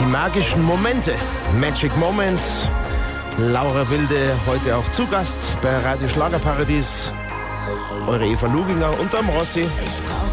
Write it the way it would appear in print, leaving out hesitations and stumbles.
Die magischen Momente, Magic Moments. Laura Wilde heute auch zu Gast bei Radio Schlagerparadies. Eure Eva Luginger und am Rossi.